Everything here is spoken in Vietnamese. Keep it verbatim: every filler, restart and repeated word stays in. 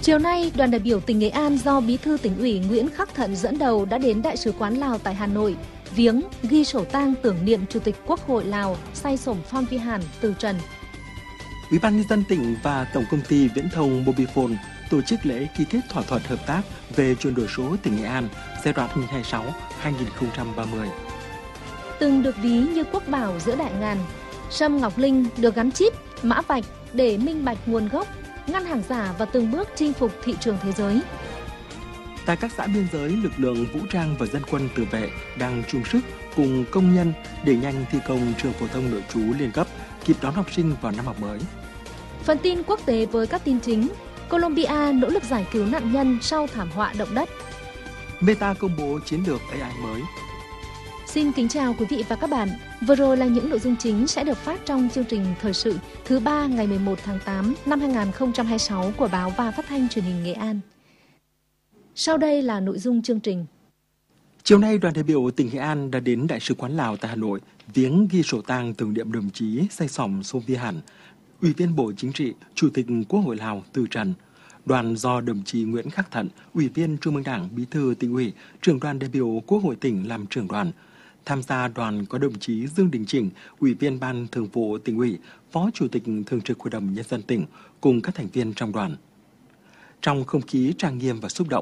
Chiều nay, đoàn đại biểu tỉnh Nghệ An do Bí thư Tỉnh ủy Nguyễn Khắc Thận dẫn đầu đã đến Đại sứ quán Lào tại Hà Nội, viếng, ghi sổ tang tưởng niệm Chủ tịch Quốc hội Lào Say Sổm Phong Vi Hàn từ trần. Ủy ban nhân dân tỉnh và Tổng công ty Viễn thông Mobifone tổ chức lễ ký kết thỏa thuận hợp tác về chuyển đổi số tỉnh Nghệ An giai đoạn hai nghìn không trăm hai mươi sáu đến hai nghìn không trăm ba mươi. Từng được ví như quốc bảo giữa đại ngàn, sâm ngọc linh được gắn chip, mã vạch để minh bạch nguồn gốc, ngăn hàng giả và từng bước chinh phục thị trường thế giới. Tại các xã biên giới, lực lượng vũ trang và dân quân tự vệ đang chung sức cùng công nhân đẩy nhanh thi công trường phổ thông nội trú liên cấp, kịp đón học sinh vào năm học mới. Phần tin quốc tế với các tin chính: Colombia nỗ lực giải cứu nạn nhân sau thảm họa động đất. Meta công bố chiến lược a i mới. Xin kính chào quý vị và các bạn. Vừa rồi là những nội dung chính sẽ được phát trong chương trình thời sự thứ ba ngày mười một tháng tám năm hai nghìn không trăm hai mươi sáu của báo và phát thanh truyền hình Nghệ An. Sau đây là nội dung chương trình. Chiều nay, đoàn đại biểu tỉnh Nghệ An đã đến Đại sứ quán Lào tại Hà Nội viếng, ghi sổ tang tưởng niệm đồng chí Say Sổm Phong Vi Hàn, Ủy viên Bộ Chính trị, Chủ tịch Quốc hội Lào từ trần. Đoàn do đồng chí Nguyễn Khắc Thận, Ủy viên Trung ương Đảng, Bí thư Tỉnh ủy, Trưởng đoàn đại biểu Quốc hội tỉnh làm trưởng đoàn. Tham gia đoàn có đồng chí Dương Đình Chỉnh, Ủy viên Ban Thường vụ Tỉnh ủy, Phó Chủ tịch Thường trực Hội đồng Nhân dân tỉnh cùng các thành viên trong đoàn. Trong không khí trang nghiêm và xúc động,